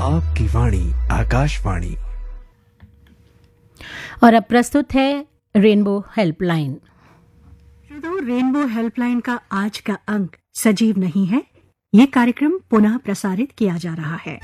आपकी वाणी आकाशवाणी। और अब प्रस्तुत है रेनबो हेल्पलाइन। रेनबो हेल्पलाइन का आज का अंक सजीव नहीं है। ये कार्यक्रम पुनः प्रसारित किया जा रहा है।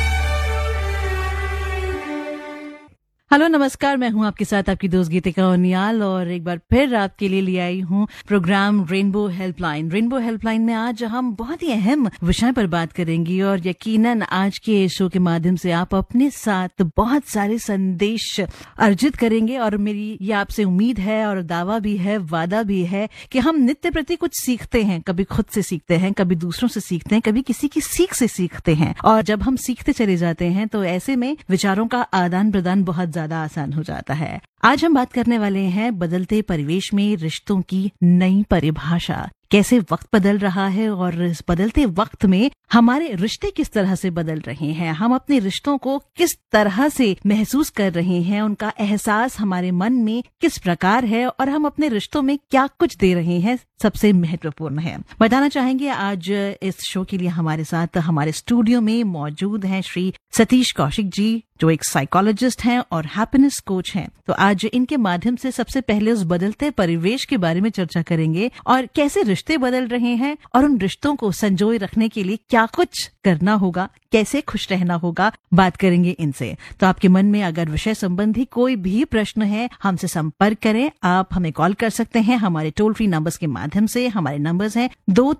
हेलो नमस्कार, मैं हूं आपके साथ आपकी दोस्त गीतिका उनियाल और एक बार फिर आपके लिए ले आई हूं programme rainbow helpline. Rainbow helpline में आज हम बहुत ही अहम विषय पर बात करेंगे और यकीनन आज के शो के माध्यम से आप अपने साथ बहुत सारे संदेश अर्जित करेंगे और मेरी ये आपसे उम्मीद है और दावा भी है, वादा भी है कि हम नित्य प्रति कुछ सीखते हैं। कभी खुद से सीखते हैं, कभी दूसरों से सीखते हैं, कभी किसी की सीख से सीखते हैं और जब हम सीखते चले जाते हैं तो ऐसे में विचारों का आदान प्रदान बहुत ज्यादा आसान हो जाता है। आज हम बात करने वाले हैं बदलते परिवेश में रिश्तों की नई परिभाषा। कैसे वक्त बदल रहा है और इस बदलते वक्त में हमारे रिश्ते किस तरह से बदल रहे हैं, हम अपने रिश्तों को किस तरह से महसूस कर रहे हैं, उनका एहसास हमारे मन में किस प्रकार है और हम अपने रिश्तों में क्या कुछ दे रहे हैं, सबसे महत्वपूर्ण है। बताना चाहेंगे आज इस शो के लिए हमारे साथ हमारे स्टूडियो में मौजूद हैं श्री सतीश कौशिक जी, जो एक साइकोलॉजिस्ट हैं और हैप्पीनेस कोच हैं। तो आज इनके माध्यम से सबसे पहले उस बदलते परिवेश के बारे में चर्चा करेंगे और कैसे रिश्ते बदल रहे हैं और उन रिश्तों को संजोए रखने के लिए क्या कुछ करना होगा, कैसे खुश रहना होगा, बात करेंगे इनसे। तो आपके मन में अगर विषय संबंधी कोई भी प्रश्न है, हमसे संपर्क करें। आप हमें कॉल कर सकते हैं हमारे टोल फ्री नंबर्स के माध्यम से। हमारे नंबर्स हैं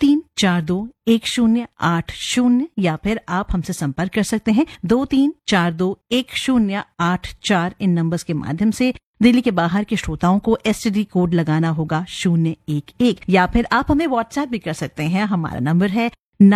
23421080 या फिर आप हमसे संपर्क कर सकते हैं 23421084 इन नंबर्स के माध्यम से। दिल्ली के बाहर के श्रोताओं को STD कोड लगाना होगा 011 या फिर आप हमें व्हाट्सएप भी कर सकते हैं। हमारा नंबर है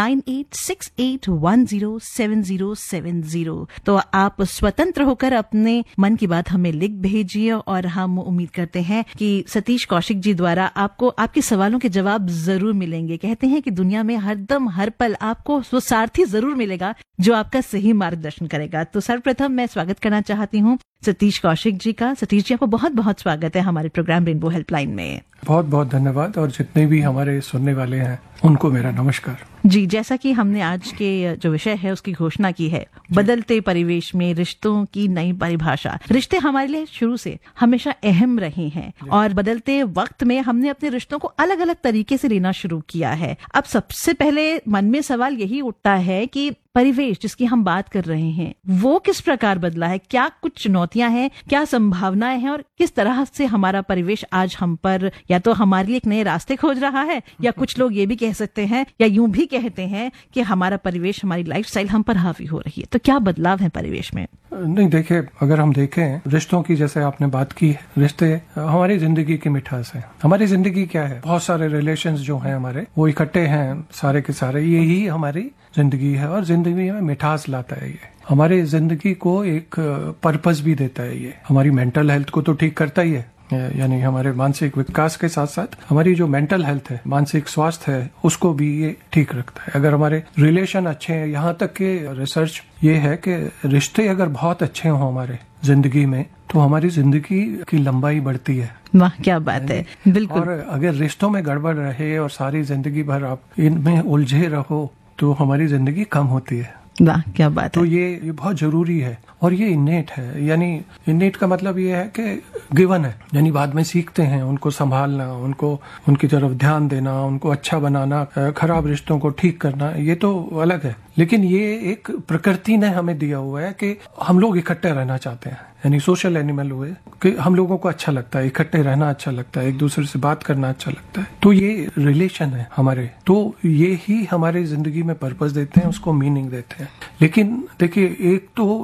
9868107070। तो आप स्वतंत्र होकर अपने मन की बात हमें लिख भेजिए और हम उम्मीद करते हैं कि सतीश कौशिक जी द्वारा आपको आपके सवालों के जवाब जरूर मिलेंगे। कहते हैं कि दुनिया में हरदम हर पल आपको वो सारथी जरूर मिलेगा जो आपका सही मार्गदर्शन करेगा। तो सर्वप्रथम मैं स्वागत करना चाहती हूँ सतीश कौशिक जी का। सतीश जी, आपको बहुत बहुत स्वागत है हमारे प्रोग्राम रेनबो हेल्पलाइन में। बहुत बहुत धन्यवाद और जितने भी हमारे सुनने वाले हैं उनको मेरा नमस्कार। जी, जैसा कि हमने आज के जो विषय है उसकी घोषणा की है, बदलते परिवेश में रिश्तों की नई परिभाषा। रिश्ते हमारे लिए शुरू से हमेशा अहम रहे हैं और बदलते वक्त में हमने अपने रिश्तों को अलग अलग तरीके से लेना शुरू किया है। अब सबसे पहले मन में सवाल यही उठता है कि परिवेश जिसकी हम बात कर रहे हैं वो किस प्रकार बदला है, क्या कुछ चुनौतियां हैं, क्या संभावनाएं हैं और किस तरह से हमारा परिवेश आज हम पर या तो हमारे लिए एक नए रास्ते खोज रहा है या कुछ लोग ये भी कह सकते हैं या यूं भी कहते हैं कि हमारा परिवेश, हमारी लाइफस्टाइल हम पर हावी हो रही है। तो क्या बदलाव है परिवेश में? नहीं, देखिए, अगर हम देखें रिश्तों की, जैसे आपने बात की है, रिश्ते हमारी जिंदगी की मिठास है। हमारी जिंदगी क्या है, बहुत सारे रिलेशंस जो हैं हमारे वो इकट्ठे हैं, सारे के सारे यही हमारी जिंदगी है और जिंदगी में मिठास लाता है। ये हमारी जिंदगी को एक पर्पस भी देता है। ये हमारी मेंटल हेल्थ को तो ठीक करता ही है, यानी हमारे मानसिक विकास के साथ साथ हमारी जो मेंटल हेल्थ है, मानसिक स्वास्थ्य है, उसको भी ये ठीक रखता है। अगर हमारे रिलेशन अच्छे हैं, यहाँ तक के रिसर्च ये है कि रिश्ते अगर बहुत अच्छे हों हमारे जिंदगी में तो हमारी जिंदगी की लंबाई बढ़ती है। वाह, क्या बात है, बिल्कुल। और अगर रिश्तों में गड़बड़ रहे और सारी जिंदगी भर आप इनमें उलझे रहो तो हमारी जिंदगी कम होती है। वाह, क्या बात तो है। ये बहुत जरूरी है और ये इन्नेट है। यानी इन्नेट का मतलब ये है कि गिवन है, यानी बाद में सीखते हैं उनको संभालना, उनको उनकी तरफ ध्यान देना, उनको अच्छा बनाना, खराब रिश्तों को ठीक करना, ये तो अलग है। लेकिन ये एक प्रकृति ने हमें दिया हुआ है कि हम लोग इकट्ठे रहना चाहते हैं, यानी सोशल एनिमल हुए कि हम लोगों को अच्छा लगता है, इकट्ठे रहना अच्छा लगता है, एक दूसरे से बात करना अच्छा लगता है। तो ये रिलेशन है हमारे, तो ये ही हमारी जिंदगी में पर्पस देते हैं, उसको मीनिंग देते हैं। लेकिन देखिए, एक तो